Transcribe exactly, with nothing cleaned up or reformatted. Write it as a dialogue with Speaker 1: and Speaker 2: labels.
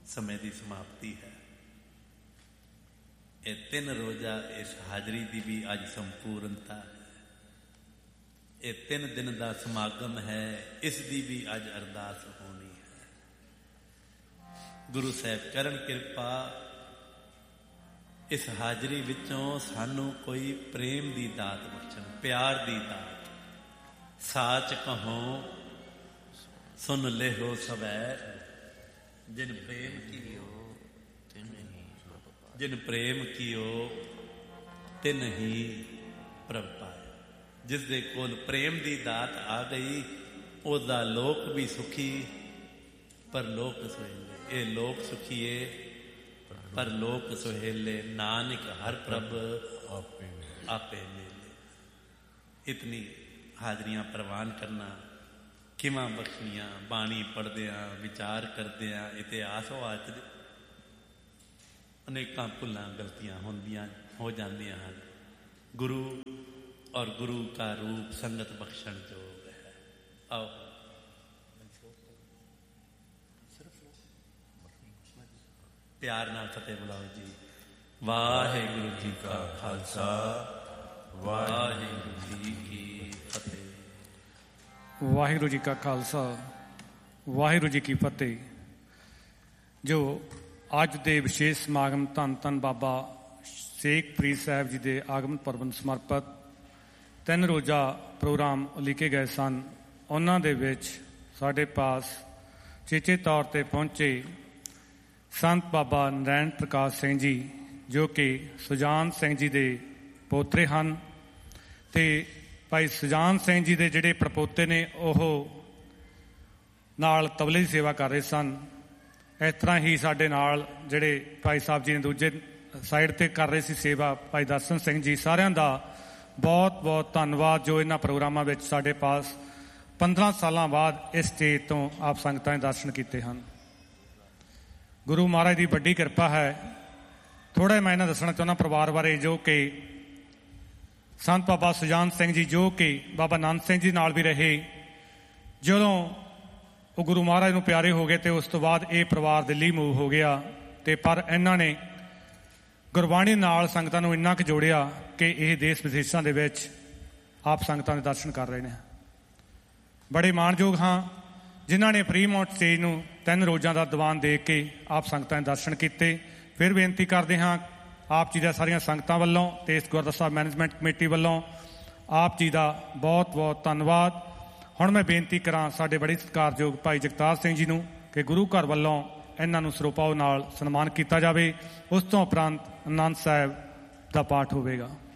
Speaker 1: ਸਮੇਂ ਦੀ ਸਮਾਪਤੀ ਹੈ। ਇਹ ਤਿੰਨ ਰੋਜ਼ਾ ਇਸ ਹਾਜ਼ਰੀ ਦੀ ਵੀ ਅੱਜ ਸੰਪੂਰਨਤਾ ਹੈ। ਇਹ ਤਿੰਨ ਦਿਨ ਦਾ ਸਮਾਗਮ ਹੈ, ਇਸ ਦੀ ਵੀ ਅੱਜ ਅਰਦਾਸ ਹੋਣੀ ਹੈ। ਗੁਰੂ ਸਾਹਿਬ ਕਰਨ ਕਿਰਪਾ, ਇਸ ਹਾਜ਼ਰੀ ਵਿੱਚੋਂ ਸਾਨੂੰ ਕੋਈ ਪ੍ਰੇਮ ਦੀ ਦਾਤ ਬਖਸ਼ਣ, ਪਿਆਰ ਦੀ ਦਾਤ। ਸਾਚ ਕਹੋ ਸੁਨ ਲਿਹੋ ਸਵੈ, ਜਿਨ ਪ੍ਰੇਮ ਕੀਓ ਜਿਨ ਪ੍ਰੇਮ ਕੀਓ ਤਿਨ ਹੀ ਪ੍ਰਭ ਪਾਇਆ। ਜਿਸ ਦੇ ਕੋਲ ਪ੍ਰੇਮ ਦੀ ਦਾਤ ਆ ਗਈ, ਉਹਦਾ ਲੋਕ ਵੀ ਸੁਖੀ, ਪਰ ਲੋਕ ਸੁਹੇਲੇ। ਇਹ ਲੋਕ ਸੁਖੀਏ ਪਰ ਲੋਕ ਸੁਹੇਲੇ, ਨਾਨਕ ਹਰ ਪ੍ਰਭ ਆਪੇ ਮੇਲੇ। ਇਤਨੀ ਹਾਜ਼ਰੀਆਂ ਪ੍ਰਵਾਨ ਕਰਨਾ, ਕਿਵਾਂ ਬਖਸ਼ਣੀਆਂ, ਬਾਣੀ ਪੜ੍ਹਦਿਆਂ, ਵਿਚਾਰ ਕਰਦਿਆਂ, ਇਤਿਹਾਸ ਵਾਚ ਅਨੇਕਾਂ ਭੁੱਲਾਂ ਗਲਤੀਆਂ ਹੁੰਦੀਆਂ ਹੋ ਜਾਂਦੀਆਂ ਹਨ। ਗੁਰੂ ਔਰ ਗੁਰੂ ਕਾ ਰੂਪ ਸੰਗਤ ਬਖਸ਼ਣ ਯੋਗ ਹੈ। ਆਓ ਪਿਆਰ ਨਾਲ ਫਤਿਹ ਬੁਲਾਓ ਜੀ। ਵਾਹਿਗੁਰੂ ਜੀ ਕਾ ਖਾਲਸਾ, ਵਾਹਿਗੁਰੂ ਜੀ ਕੀ ਫਤਿਹ।
Speaker 2: ਵਾਹਿਗੁਰੂ ਜੀ ਕਾ ਖਾਲਸਾ, ਵਾਹਿਗੁਰੂ ਜੀ ਕੀ ਫਤਿਹ। ਜੋ ਅੱਜ ਦੇ ਵਿਸ਼ੇਸ਼ ਸਮਾਗਮ ਧੰਨ ਧੰਨ ਬਾਬਾ ਸ਼ੇਖ ਫਰੀਦ ਸਾਹਿਬ ਜੀ ਦੇ ਆਗਮਨ ਪੁਰਬ ਨੂੰ ਸਮਰਪਿਤ ਤਿੰਨ ਰੋਜ਼ਾ ਪ੍ਰੋਗਰਾਮ ਉਲੀਕੇ ਗਏ ਸਨ, ਉਹਨਾਂ ਦੇ ਵਿੱਚ ਸਾਡੇ ਪਾਸ ਚੇਚੇ ਤੌਰ 'ਤੇ ਪਹੁੰਚੇ ਸੰਤ ਬਾਬਾ ਨਰੈਣ ਪ੍ਰਕਾਸ਼ ਸਿੰਘ ਜੀ, ਜੋ ਕਿ ਸੁਜਾਨ ਸਿੰਘ ਜੀ ਦੇ ਪੋਤਰੇ ਹਨ। ਅਤੇ ਭਾਈ ਸੁਜਾਨ ਸਿੰਘ ਜੀ ਦੇ ਜਿਹੜੇ ਪ੍ਰਪੋਤੇ ਨੇ, ਉਹ ਨਾਲ ਤਬਲੇ ਦੀ ਸੇਵਾ ਕਰ ਰਹੇ ਸਨ। ਇਸ ਤਰ੍ਹਾਂ ਹੀ ਸਾਡੇ ਨਾਲ ਜਿਹੜੇ ਭਾਈ ਸਾਹਿਬ ਜੀ ਨੇ ਦੂਜੇ ਸਾਈਡ 'ਤੇ ਕਰ ਰਹੇ ਸੀ ਸੇਵਾ, ਭਾਈ ਦਰਸ਼ਨ ਸਿੰਘ ਜੀ, ਸਾਰਿਆਂ ਦਾ ਬਹੁਤ ਬਹੁਤ ਧੰਨਵਾਦ, ਜੋ ਇਹਨਾਂ ਪ੍ਰੋਗਰਾਮਾਂ ਵਿੱਚ ਸਾਡੇ ਪਾਸ ਪੰਦਰਾਂ ਸਾਲਾਂ ਬਾਅਦ ਇਸ ਸਟੇਜ ਤੋਂ ਆਪ ਸੰਗਤਾਂ ਦੇ ਦਰਸ਼ਨ ਕੀਤੇ ਹਨ। ਗੁਰੂ ਮਹਾਰਾਜ ਦੀ ਵੱਡੀ ਕਿਰਪਾ ਹੈ। ਥੋੜ੍ਹਾ ਜਿਹਾ ਮੈਂ ਇਹਨਾਂ ਦੱਸਣਾ ਚਾਹੁੰਦਾ ਪਰਿਵਾਰ ਬਾਰੇ, ਜੋ ਕਿ ਸੰਤ ਬਾਬਾ ਸੁਜਾਨ ਸਿੰਘ ਜੀ, ਜੋ ਕਿ ਬਾਬਾ ਨੰਦ ਸਿੰਘ ਜੀ ਨਾਲ ਵੀ ਰਹੇ। ਜਦੋਂ ਉਹ ਗੁਰੂ ਮਹਾਰਾਜ ਨੂੰ ਪਿਆਰੇ ਹੋ ਗਏ ਅਤੇ ਉਸ ਤੋਂ ਬਾਅਦ ਇਹ ਪਰਿਵਾਰ ਦਿੱਲੀ ਮੂਵ ਹੋ ਗਿਆ, ਅਤੇ ਪਰ ਇਹਨਾਂ ਨੇ ਗੁਰਬਾਣੀ ਨਾਲ ਸੰਗਤਾਂ ਨੂੰ ਇੰਨਾ ਕੁ ਜੋੜਿਆ ਕਿ ਇਹ ਦੇਸ਼ ਵਿਦੇਸ਼ਾਂ ਦੇ ਵਿੱਚ ਆਪ ਸੰਗਤਾਂ ਦੇ ਦਰਸ਼ਨ ਕਰ ਰਹੇ ਨੇ। ਬੜੇ ਮਾਣਯੋਗ ਹਾਂ ਜਿਨ੍ਹਾਂ ਨੇ ਫਰੀਮੌਂਟ ਸਟੇਜ ਨੂੰ ਤਿੰਨ ਰੋਜ਼ਾਂ ਦਾ ਦੀਵਾਨ ਦੇ ਕੇ ਆਪ ਸੰਗਤਾਂ ਦੇ ਦਰਸ਼ਨ ਕੀਤੇ। ਫਿਰ ਬੇਨਤੀ ਕਰਦੇ ਹਾਂ ਆਪ ਜੀ ਦਾ ਸਾਰੀਆਂ ਸੰਗਤਾਂ ਵੱਲੋਂ ਅਤੇ ਇਸ ਗੁਰਦੁਆਰਾ ਸਾਹਿਬ ਮੈਨੇਜਮੈਂਟ ਕਮੇਟੀ ਵੱਲੋਂ ਆਪ ਜੀ ਦਾ ਬਹੁਤ ਬਹੁਤ ਧੰਨਵਾਦ। ਹੁਣ ਮੈਂ ਬੇਨਤੀ ਕਰਾਂ ਸਾਡੇ ਬੜੇ ਸਤਿਕਾਰਯੋਗ ਭਾਈ ਜਗਤਾਰ ਸਿੰਘ ਜੀ ਨੂੰ ਕਿ ਗੁਰੂ ਘਰ ਵੱਲੋਂ ਇਹਨਾਂ ਨੂੰ ਸਰੋਪਾਓ ਨਾਲ ਸਨਮਾਨ ਕੀਤਾ ਜਾਵੇ। ਉਸ ਤੋਂ ਉਪਰੰਤ ਆਨੰਦ ਸਾਹਿਬ ਦਾ ਪਾਠ ਹੋਵੇਗਾ।